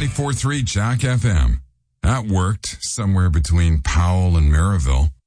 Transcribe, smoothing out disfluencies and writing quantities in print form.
94.3 Jack FM. That worked somewhere between Powell and Maryville.